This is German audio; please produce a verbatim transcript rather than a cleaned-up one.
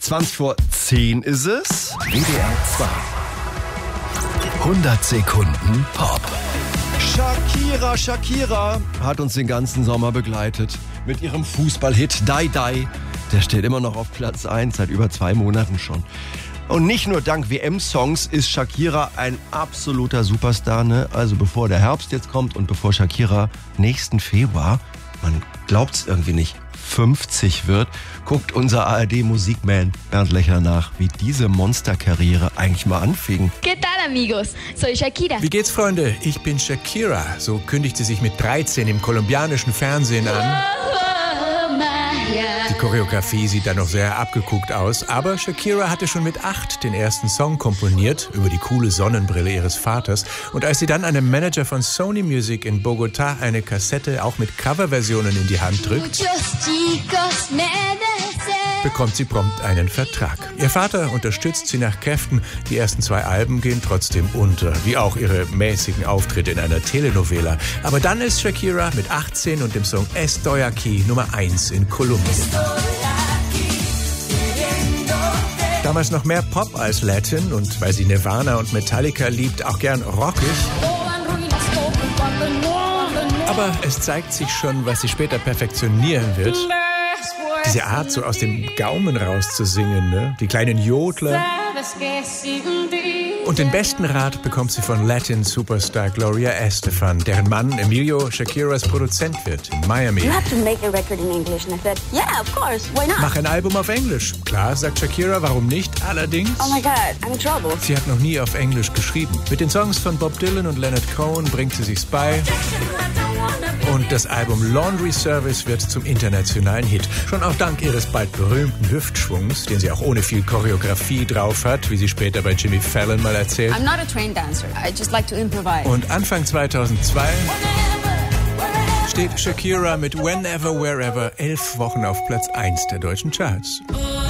zwanzig vor zehn ist es. W D R zwei. hundert Sekunden Pop. Shakira, Shakira hat uns den ganzen Sommer begleitet mit ihrem Fußballhit Die Die. Der steht immer noch auf Platz eins, seit über zwei Monaten schon. Und nicht nur dank W M-Songs ist Shakira ein absoluter Superstar, ne? Also bevor der Herbst jetzt kommt und bevor Shakira nächsten Februar, man glaubt's irgendwie nicht, fünfzig wird, guckt unser A R D-Musikman Bernd Lechner nach, wie diese Monsterkarriere eigentlich mal anfing. ¿Qué tal, amigos? Soy Shakira. Wie geht's, Freunde? Ich bin Shakira. So kündigt sie sich mit dreizehn im kolumbianischen Fernsehen an. Die Choreografie sieht da noch sehr abgeguckt aus, aber Shakira hatte schon mit acht den ersten Song komponiert, über die coole Sonnenbrille ihres Vaters. Und als sie dann einem Manager von Sony Music in Bogotá eine Kassette auch mit Coverversionen in die Hand drückt, bekommt sie prompt einen Vertrag. Ihr Vater unterstützt sie nach Kräften. Die ersten zwei Alben gehen trotzdem unter, wie auch ihre mäßigen Auftritte in einer Telenovela. Aber dann ist Shakira mit achtzehn und dem Song Estoy Aquí Nummer eins in Kolumbien. Damals noch mehr Pop als Latin und weil sie Nirvana und Metallica liebt, auch gern rockig. Aber es zeigt sich schon, was sie später perfektionieren wird. Diese Art, so aus dem Gaumen raus zu singen, ne? Die kleinen Jodler. Und den besten Rat bekommt sie von Latin-Superstar Gloria Estefan, deren Mann Emilio Shakiras Produzent wird in Miami. You have to make a record in English. And I said, yeah, of course, why not? Mach ein Album auf Englisch. Klar, sagt Shakira, warum nicht? Allerdings, Oh my God, I'm in trouble. sie hat noch nie auf Englisch geschrieben. Mit den Songs von Bob Dylan und Leonard Cohen bringt sie sich's bei. Und das Album Laundry Service wird zum internationalen Hit. Schon auch dank ihres bald berühmten Hüftschwungs, den sie auch ohne viel Choreografie drauf hat, wie sie später bei Jimmy Fallon mal erzählt. I'm not a trained dancer. I just like to improvise. Und Anfang zweitausendzwei steht Shakira mit Whenever, Wherever elf Wochen auf Platz eins der deutschen Charts.